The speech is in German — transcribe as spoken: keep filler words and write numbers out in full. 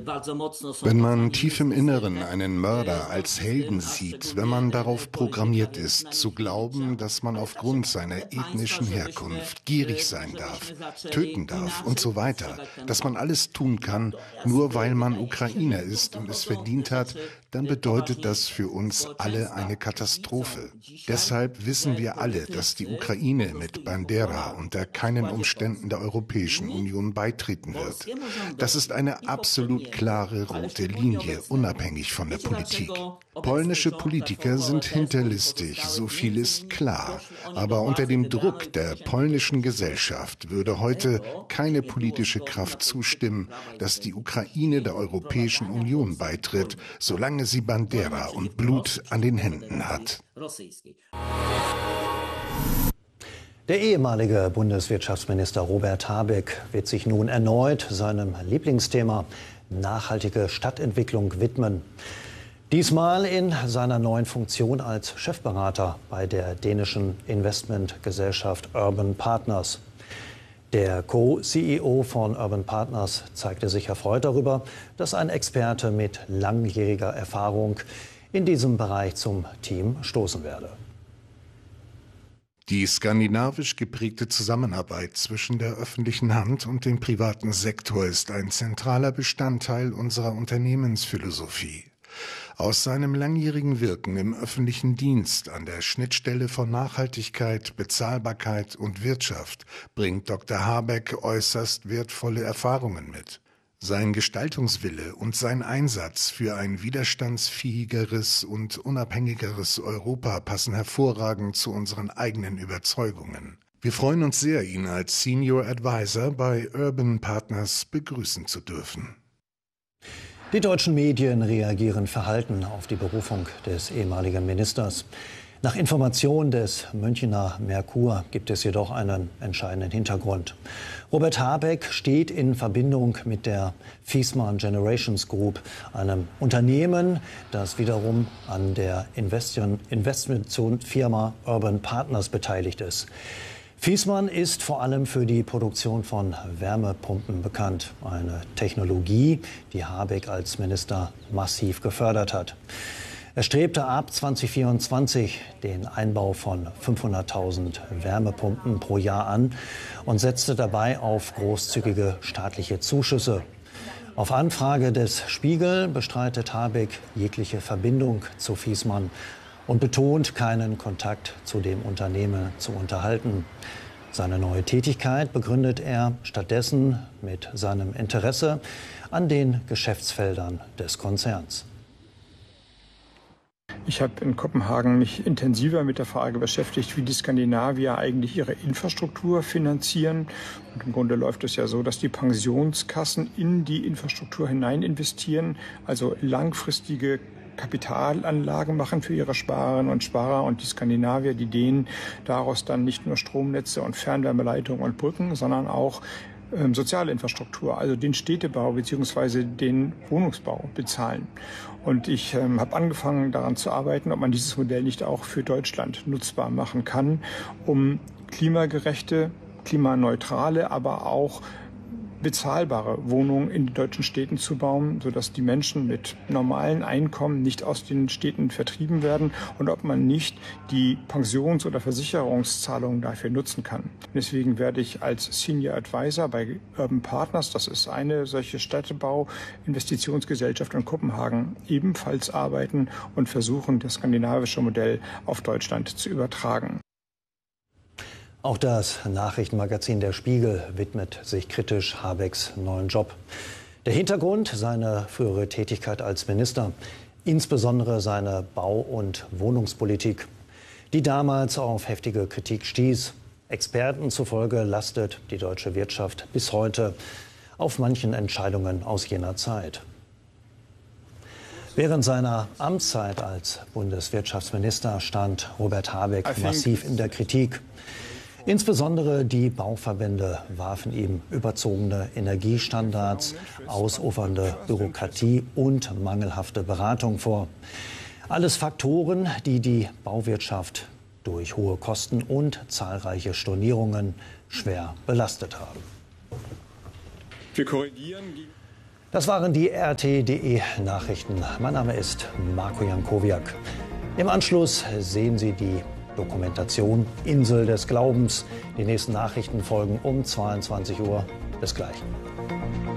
Wenn man tief im Inneren einen Mörder als Helden sieht, wenn man darauf programmiert ist, zu glauben, dass man aufgrund seiner ethnischen Herkunft gierig sein darf, töten darf und so weiter, dass man alles tun kann, nur weil man Ukrainer ist und es verdient hat, dann bedeutet das für uns alle eine Katastrophe. Deshalb wissen wir alle, dass die Ukraine mit Bandera unter keinen Umständen der Europäischen Union beitreten wird. Das ist eine absolut klare rote Linie, unabhängig von der Politik. Polnische Politiker sind hinterlistig, so viel ist klar. Aber unter dem Druck der polnischen Gesellschaft würde heute keine politische Kraft zustimmen, dass die Ukraine der Europäischen Union beitritt, solange sie Bandera und Blut an den Händen hat. Der ehemalige Bundeswirtschaftsminister Robert Habeck wird sich nun erneut seinem Lieblingsthema nachhaltige Stadtentwicklung widmen. Diesmal in seiner neuen Funktion als Chefberater bei der dänischen Investmentgesellschaft Urban Partners. Der Co-C E O von Urban Partners zeigte sich erfreut darüber, dass ein Experte mit langjähriger Erfahrung in diesem Bereich zum Team stoßen werde. Die skandinavisch geprägte Zusammenarbeit zwischen der öffentlichen Hand und dem privaten Sektor ist ein zentraler Bestandteil unserer Unternehmensphilosophie. Aus seinem langjährigen Wirken im öffentlichen Dienst an der Schnittstelle von Nachhaltigkeit, Bezahlbarkeit und Wirtschaft bringt Doktor Habeck äußerst wertvolle Erfahrungen mit. Sein Gestaltungswille und sein Einsatz für ein widerstandsfähigeres und unabhängigeres Europa passen hervorragend zu unseren eigenen Überzeugungen. Wir freuen uns sehr, ihn als Senior Advisor bei Urban Partners begrüßen zu dürfen. Die deutschen Medien reagieren verhalten auf die Berufung des ehemaligen Ministers. Nach Information des Münchener Merkur gibt es jedoch einen entscheidenden Hintergrund. Robert Habeck steht in Verbindung mit der Viessmann Generations Group, einem Unternehmen, das wiederum an der Investitionsfirma Urban Partners beteiligt ist. Viessmann ist vor allem für die Produktion von Wärmepumpen bekannt, eine Technologie, die Habeck als Minister massiv gefördert hat. Er strebte ab zweitausendvierundzwanzig den Einbau von fünfhunderttausend Wärmepumpen pro Jahr an und setzte dabei auf großzügige staatliche Zuschüsse. Auf Anfrage des Spiegel bestreitet Habeck jegliche Verbindung zu Viessmann und betont, keinen Kontakt zu dem Unternehmen zu unterhalten. Seine neue Tätigkeit begründet er stattdessen mit seinem Interesse an den Geschäftsfeldern des Konzerns. Ich habe in Kopenhagen mich intensiver mit der Frage beschäftigt, wie die Skandinavier eigentlich ihre Infrastruktur finanzieren. Und im Grunde läuft es ja so, dass die Pensionskassen in die Infrastruktur hinein investieren, also langfristige Kapitalanlagen machen für ihre Sparerinnen und Sparer, und die Skandinavier, die Dänen, daraus dann nicht nur Stromnetze und Fernwärmeleitungen und Brücken, sondern auch ähm, soziale Infrastruktur, also den Städtebau bzw. den Wohnungsbau bezahlen. Und ich ähm, habe angefangen daran zu arbeiten, ob man dieses Modell nicht auch für Deutschland nutzbar machen kann, um klimagerechte, klimaneutrale, aber auch bezahlbare Wohnungen in den deutschen Städten zu bauen, sodass die Menschen mit normalen Einkommen nicht aus den Städten vertrieben werden, und ob man nicht die Pensions- oder Versicherungszahlungen dafür nutzen kann. Deswegen werde ich als Senior Advisor bei Urban Partners, das ist eine solche Städtebau-Investitionsgesellschaft in Kopenhagen, ebenfalls arbeiten und versuchen, das skandinavische Modell auf Deutschland zu übertragen. Auch das Nachrichtenmagazin Der Spiegel widmet sich kritisch Habecks neuen Job. Der Hintergrund: seine frühere Tätigkeit als Minister, insbesondere seine Bau- und Wohnungspolitik, die damals auf heftige Kritik stieß. Experten zufolge lastet die deutsche Wirtschaft bis heute auf manchen Entscheidungen aus jener Zeit. Während seiner Amtszeit als Bundeswirtschaftsminister stand Robert Habeck massiv in der Kritik. Insbesondere die Bauverbände warfen ihm überzogene Energiestandards, ausufernde Bürokratie und mangelhafte Beratung vor. Alles Faktoren, die die Bauwirtschaft durch hohe Kosten und zahlreiche Stornierungen schwer belastet haben. Wir korrigieren die Das waren die R T punkt D E Nachrichten. Mein Name ist Marco Jankowiak. Im Anschluss sehen Sie die Dokumentation Insel des Glaubens. Die nächsten Nachrichten folgen um zweiundzwanzig Uhr. Bis gleich.